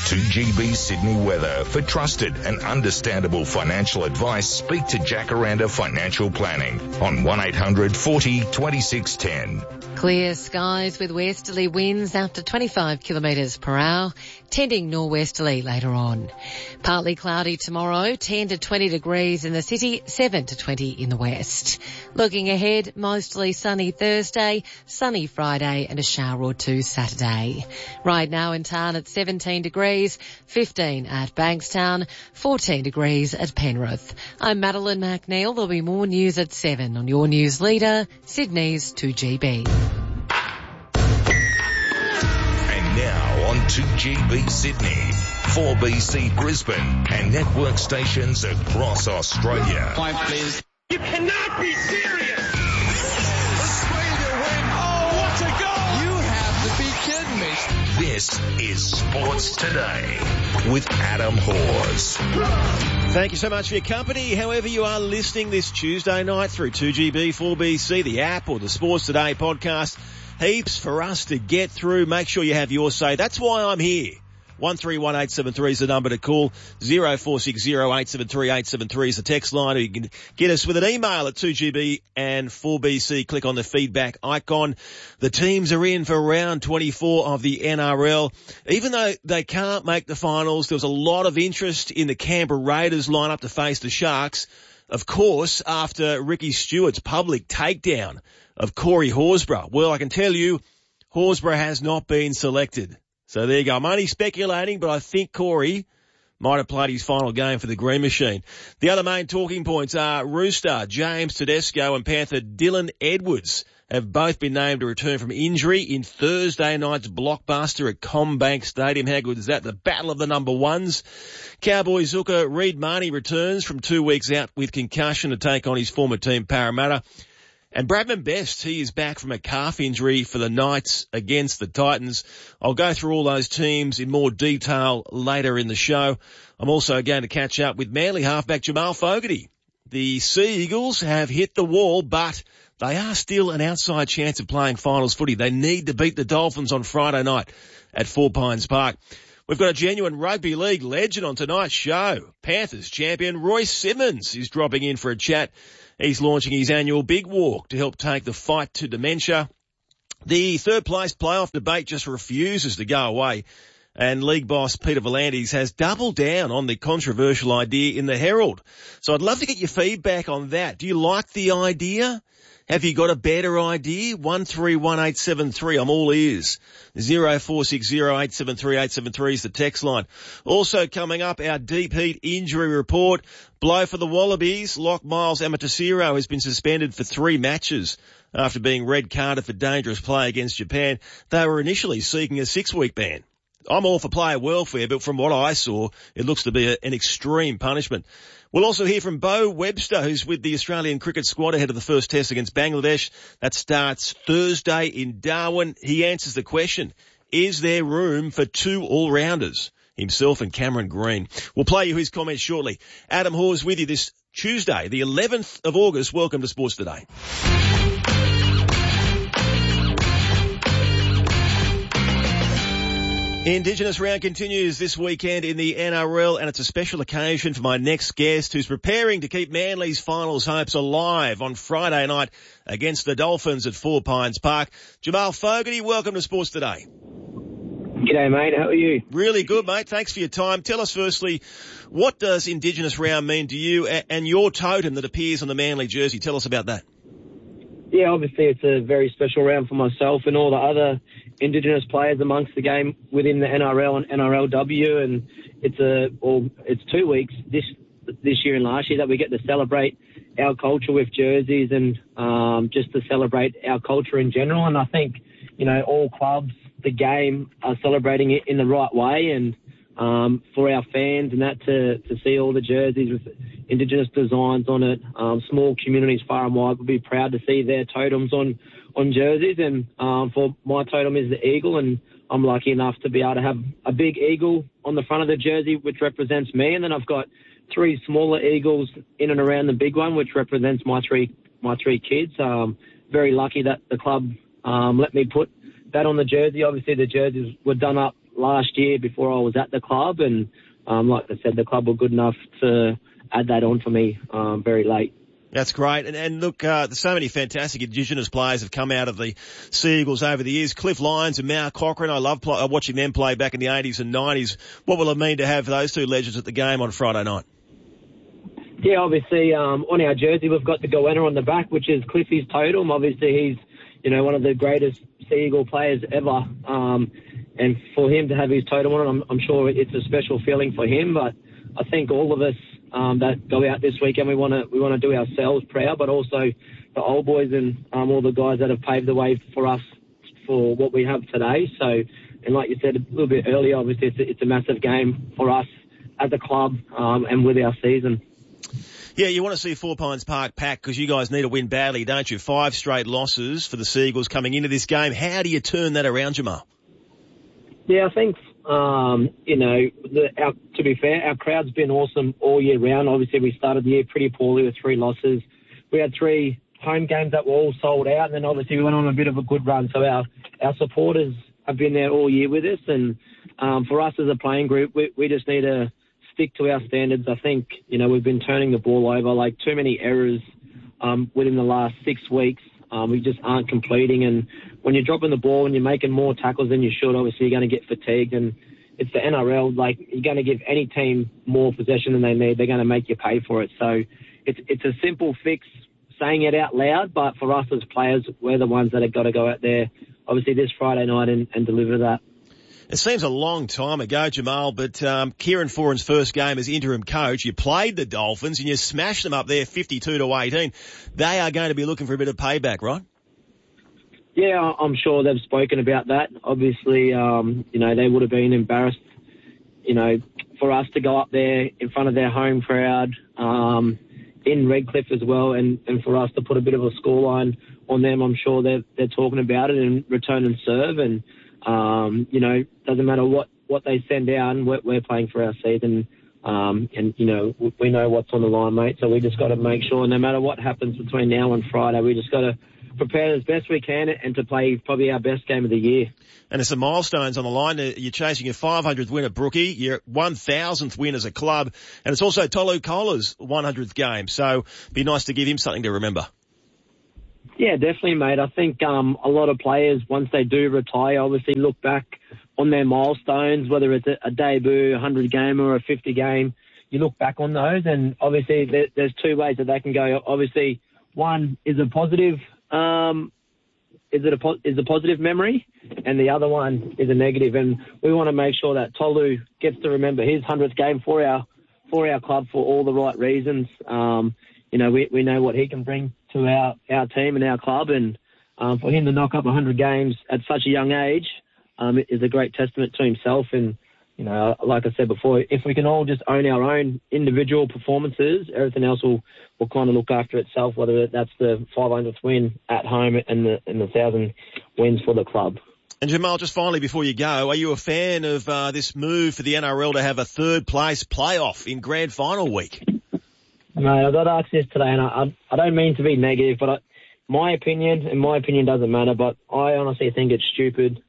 2GB Sydney weather. For trusted and understandable financial advice, speak to Jacaranda Financial Planning on 1800 40 2610. Clear skies with westerly winds up to 25 kilometres per hour, tending norwesterly later on. Partly cloudy tomorrow, 10 to 20 degrees in the city, 7 to 20 in the west. Looking ahead, mostly sunny Thursday, sunny Friday and a shower or two Saturday. Right now in town at 17 degrees, 15 at Bankstown, 14 degrees at Penrith. I'm Madeline McNeil. There'll be more news at 7 on your news leader, Sydney's 2GB. And now on 2GB Sydney, 4BC Brisbane and network stations across Australia. Point, please. You cannot be serious! Australia win! Oh, what a goal! You have to be kidding me. This is Sports Today with Adam Hawes. Thank you so much for your company. However you are listening this Tuesday night through 2GB, 4BC, the app or the Sports Today podcast. Heaps for us to get through. Make sure you have your say. That's why I'm here. 131873 is the number to call. 0460 873 873 is the text line. Or you can get us with an email at 2GB and 4BC. Click on the feedback icon. The teams are in for round 24 of the NRL. Even though they can't make the finals, there was a lot of interest in the Canberra Raiders lineup to face the Sharks. Of course, after Ricky Stewart's public takedown of Corey Horsburgh. Well, I can tell you, Horsburgh has not been selected. So there you go. I'm only speculating, but I think Corey might have played his final game for the Green Machine. The other main talking points are Rooster James Tedesco and Panther Dylan Edwards have both been named to return from injury in Thursday night's blockbuster at CommBank Stadium. How good is that? The battle of the number ones. Cowboys hooker Reid Marnie returns from 2 weeks out with concussion to take on his former team Parramatta. And Bradman Best, he is back from a calf injury for the Knights against the Titans. I'll go through all those teams in more detail later in the show. I'm also going to catch up with Manly halfback Jamal Fogarty. The Sea Eagles have hit the wall, but they are still an outside chance of playing finals footy. They need to beat the Dolphins on Friday night at Four Pines Park. We've got a genuine rugby league legend on tonight's show. Panthers champion Royce Simmons is dropping in for a chat. He's launching his annual Big Walk to help take the fight to dementia. The third place playoff debate just refuses to go away. And league boss Peter V'landys has doubled down on the controversial idea in the Herald. So I'd love to get your feedback on that. Do you like the idea? Have you got a better idea? 131873. I'm all ears. 0460 873 873 is the text line. Also coming up, our deep heat injury report. Blow for the Wallabies. Locke Miles Amatasiro has been suspended for 3 matches after being red carded for dangerous play against Japan. They were initially seeking a 6-week ban. I'm all for player welfare, but from what I saw, it looks to be an extreme punishment. We'll also hear from Bo Webster, who's with the Australian cricket squad ahead of the first test against Bangladesh. That starts Thursday in Darwin. He answers the question, is there room for 2 all-rounders? Himself and Cameron Green. We'll play you his comments shortly. Adam Hawes with you this Tuesday, the 11th of August. Welcome to Sports Today. Indigenous Round continues this weekend in the NRL, and it's a special occasion for my next guest who's preparing to keep Manly's finals hopes alive on Friday night against the Dolphins at Four Pines Park. Jamal Fogarty, welcome to Sports Today. G'day, mate. How are you? Really good, mate. Thanks for your time. Tell us firstly, what does Indigenous Round mean to you and your totem that appears on the Manly jersey? Tell us about that. Yeah, obviously it's a very special round for myself and all the other Indigenous players amongst the game within the NRL and NRLW, and it's 2 weeks this year and last year that we get to celebrate our culture with jerseys and just to celebrate our culture in general. And I think, you know, all clubs, the game, are celebrating it in the right way, and for our fans and that to see all the jerseys with Indigenous designs on it, small communities far and wide will be proud to see their totems on jerseys. And for my totem is the eagle, and I'm lucky enough to be able to have a big eagle on the front of the jersey, which represents me, and then I've got 3 smaller eagles in and around the big one, which represents my three kids. Very lucky that the club let me put that on the jersey. Obviously, the jerseys were done up last year before I was at the club, and like I said, the club were good enough to add that on for me very late. That's great. And look, so many fantastic Indigenous players have come out of the Sea Eagles over the years. Cliff Lyons and Mal Cochrane, I love watching them play back in the 80s and 90s. What will it mean to have those two legends at the game on Friday night? Yeah, obviously, on our jersey, we've got the Goanna on the back, which is Cliffy's totem. Obviously, he's, one of the greatest Sea Eagle players ever. And for him to have his totem on it, I'm sure it's a special feeling for him. But I think all of us that go out this weekend, we want to do ourselves proud, but also the old boys and all the guys that have paved the way for us for what we have today. So, and like you said a little bit earlier, obviously it's a massive game for us as a club and with our season. Yeah, you want to see Four Pines Park packed because you guys need to win badly, don't you? 5 straight losses for the Sea Eagles coming into this game. How do you turn that around, Jamal? Yeah, I think, to be fair, our crowd's been awesome all year round. Obviously, we started the year pretty poorly with 3 losses. We had 3 home games that were all sold out, and then obviously we went on a bit of a good run. So our supporters have been there all year with us, and for us as a playing group, we just need to stick to our standards. I think, we've been turning the ball over, like too many errors within the last 6 weeks. We just aren't completing, and when you're dropping the ball and you're making more tackles than you should, obviously you're going to get fatigued, and it's the NRL. Like, you're going to give any team more possession than they need, they're going to make you pay for it. So it's a simple fix, saying it out loud, but for us as players, we're the ones that have got to go out there, obviously this Friday night, and deliver that. It seems a long time ago, Jamal, but Kieran Foran's first game as interim coach, you played the Dolphins and you smashed them up there 52-18. They are going to be looking for a bit of payback, right? Yeah, I'm sure they've spoken about that. Obviously, they would have been embarrassed, for us to go up there in front of their home crowd, in Redcliffe as well, and for us to put a bit of a scoreline on them. I'm sure they're talking about it and return and serve, and doesn't matter what they send down, we're playing for our season, and we know what's on the line, mate. So we just got to make sure, no matter what happens between now and Friday, we just got to prepare as best we can and to play probably our best game of the year. And there's some milestones on the line. You're chasing your 500th win at Brookie, your 1,000th win as a club, and it's also Tolu Kola's 100th game. So it'd be nice to give him something to remember. Yeah, definitely, mate. I think a lot of players, once they do retire, obviously look back on their milestones, whether it's a debut, 100-game or a 50-game. You look back on those, and obviously there's 2 ways that they can go. Obviously, one is a positive is a positive memory, and the other one is a negative. And we want to make sure that Tolu gets to remember his 100th game for our club for all the right reasons. We know what he can bring to our team and our club, and for him to knock up 100 games at such a young age is a great testament to himself. And, like I said before, if we can all just own our own individual performances, everything else will kind of look after itself, whether that's the 500th win at home and the 1,000 wins for the club. And Jamal, just finally before you go, are you a fan of this move for the NRL to have a 3rd place playoff in grand final week? No, I got asked this today, and I don't mean to be negative, but my opinion doesn't matter, but I honestly think it's stupid.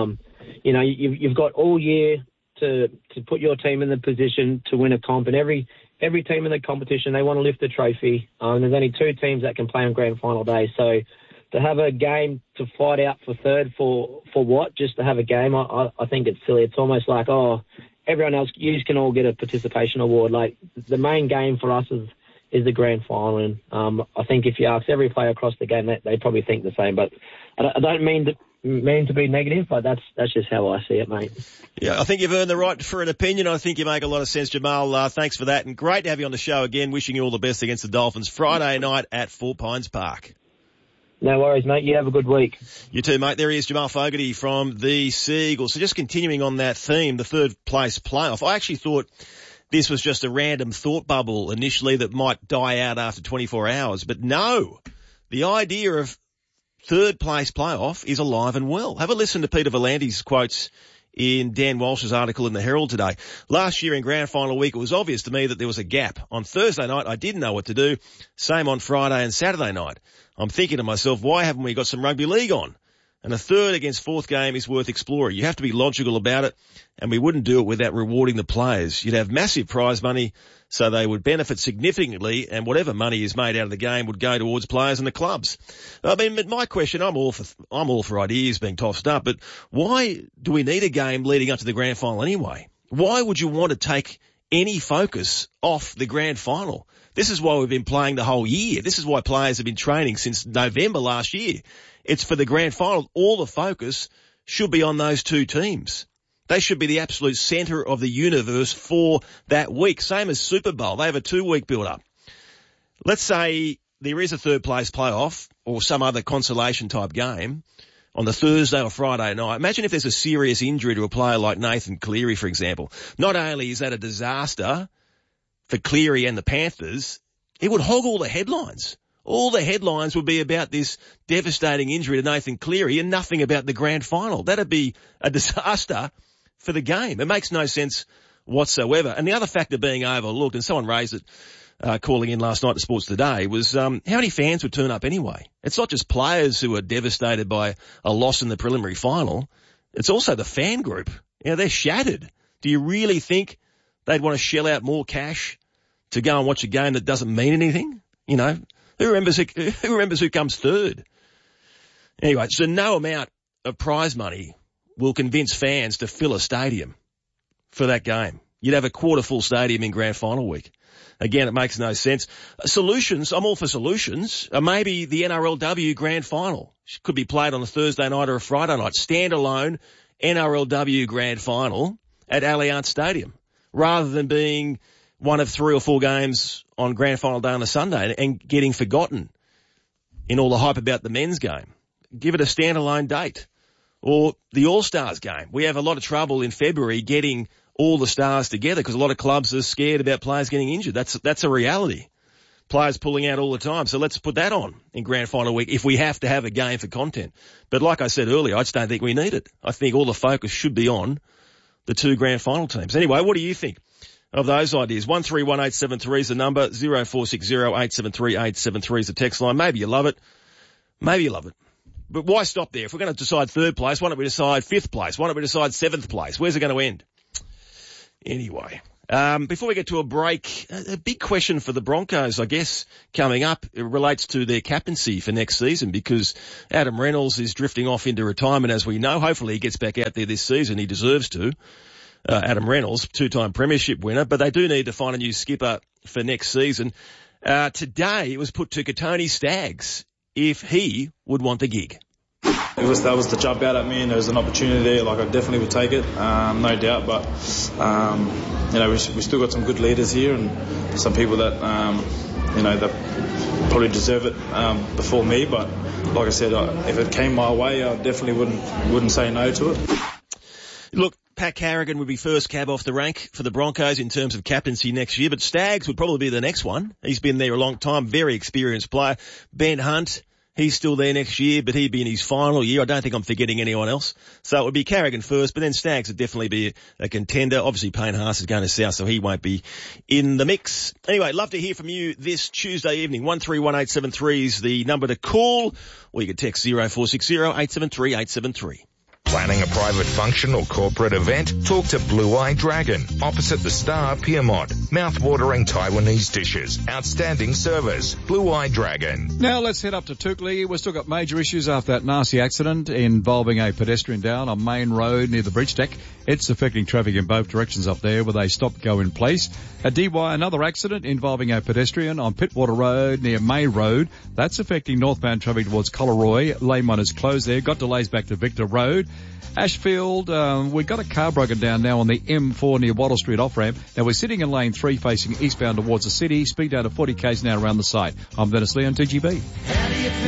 You've got all year to put your team in the position to win a comp, and every team in the competition, they want to lift the trophy. There's only 2 teams that can play on grand final day, so to have a game to fight out for 3rd for what? Just to have a game, I think it's silly. It's almost like, everyone else, you can all get a participation award. Like, the main game for us is the grand final, and I think if you ask every player across the game, they probably think the same. But I don't mean to be negative, but that's just how I see it, mate. Yeah, I think you've earned the right for an opinion. I think you make a lot of sense, Jamal. Thanks for that, and great to have you on the show again. Wishing you all the best against the Dolphins Friday night at Four Pines Park. No worries, mate. You have a good week. You too, mate. There he is, Jamal Fogarty from the Sea Eagles. So just continuing on that theme, the 3rd place playoff, I actually thought this was just a random thought bubble initially that might die out after 24 hours. But no, the idea of 3rd place playoff is alive and well. Have a listen to Peter Volandi's quotes in Dan Walsh's article in the Herald today. Last year in grand final week, it was obvious to me that there was a gap. On Thursday night, I didn't know what to do. Same on Friday and Saturday night. I'm thinking to myself, why haven't we got some rugby league on? And a third against fourth game is worth exploring. You have to be logical about it, and we wouldn't do it without rewarding the players. You'd have massive prize money, so they would benefit significantly, and whatever money is made out of the game would go towards players and the clubs. I mean, my question, I'm all for ideas being tossed up, but why do we need a game leading up to the grand final anyway? Why would you want to take any focus off the grand final? This is why we've been playing the whole year. This is why players have been training since November last year. It's for the grand final. All the focus should be on those two teams. They should be the absolute centre of the universe for that week. Same as Super Bowl. They have a 2-week build-up. Let's say there is a third-place playoff or some other consolation type game on the Thursday or Friday night. Imagine if there's a serious injury to a player like Nathan Cleary, for example. Not only is that a disaster for Cleary and the Panthers, it would hog all the headlines. All the headlines would be about this devastating injury to Nathan Cleary and nothing about the grand final. That'd be a disaster for the game. It makes no sense whatsoever. And the other factor being overlooked, and someone raised it calling in last night to Sports Today, was how many fans would turn up anyway? It's not just players who are devastated by a loss in the preliminary final. It's also the fan group. You know, they're shattered. Do you really think they'd want to shell out more cash to go and watch a game that doesn't mean anything? You know, who remembers who comes third? Anyway, so no amount of prize money will convince fans to fill a stadium for that game. You'd have a quarter full stadium in grand final week. Again, it makes no sense. Solutions, I'm all for solutions. Maybe the NRLW grand final could be played on a Thursday night or a Friday night. Standalone NRLW grand final at Allianz Stadium, rather than being one of 3 or 4 games on grand final day on a Sunday and getting forgotten in all the hype about the men's game. Give it a standalone date. Or the All-Stars game. We have a lot of trouble in February getting all the stars together because a lot of clubs are scared about players getting injured. That's a reality. Players pulling out all the time. So let's put that on in grand final week if we have to have a game for content. But like I said earlier, I just don't think we need it. I think all the focus should be on the 2 grand final teams. Anyway, what do you think of those ideas? 131873 is the number. 0460 873 873 is the text line. Maybe you love it. Maybe you love it. But why stop there? If we're going to decide 3rd place, why don't we decide 5th place? Why don't we decide 7th place? Where's it going to end? Anyway, before we get to a break, a big question for the Broncos, I guess, coming up. It relates to their captaincy for next season because Adam Reynolds is drifting off into retirement, as we know. Hopefully he gets back out there this season. He deserves to. Adam Reynolds, 2-time premiership winner, but they do need to find a new skipper for next season. Today it was put to Kotoni Staggs if he would want the gig. That was the jump out at me, and there was an opportunity there. Like, I definitely would take it, no doubt. But you know, we still got some good leaders here, and some people that you know, that probably deserve it before me. But like I said, if it came my way, I definitely wouldn't say no to it. Look, Pat Carrigan would be first cab off the rank for the Broncos in terms of captaincy next year, but Staggs would probably be the next one. He's been there a long time, very experienced player. Ben Hunt, he's still there next year, but he'd be in his final year. I don't think I'm forgetting anyone else. So it would be Carrigan first, but then Staggs would definitely be a contender. Obviously, Payne Haas is going to South, so he won't be in the mix. Anyway, love to hear from you this Tuesday evening. 131873 is the number to call, or you can text 0460 873 873. Planning a private function or corporate event? Talk to Blue Eye Dragon, opposite the Star, Pyrmont. Mouth-watering Taiwanese dishes. Outstanding service. Blue Eye Dragon. Now let's head up to Toukley. We've still got major issues after that nasty accident involving a pedestrian down on Main Road near the bridge deck. It's affecting traffic in both directions up there with a stop-go in place. At Dee Why, another accident involving a pedestrian on Pittwater Road near May Road. That's affecting northbound traffic towards Collaroy. Lane 1 is closed there. Got delays back to Victor Road. Ashfield, we've got a car broken down now on the M4 near Wattle Street off-ramp. Now we're sitting in lane 3 facing eastbound towards the city. Speed down to 40 k's an hour around the site. I'm Dennis Lee on TGB.